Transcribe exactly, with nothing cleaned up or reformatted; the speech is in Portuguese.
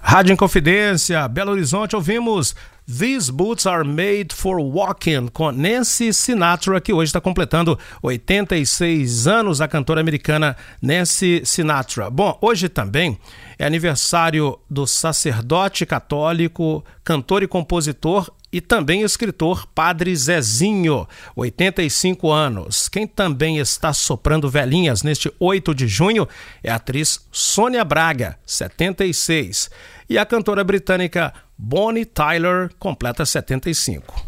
Rádio Inconfidência, Belo Horizonte, ouvimos These Boots Are Made for Walking, com Nancy Sinatra, que hoje está completando oitenta e seis anos, a cantora americana Nancy Sinatra. Bom, hoje também é aniversário do sacerdote católico, cantor e compositor e também escritor Padre Zezinho, oitenta e cinco anos. Quem também está soprando velhinhas neste oito de junho é a atriz Sônia Braga, setenta e seis. E a cantora britânica Bonnie Tyler completa setenta e cinco.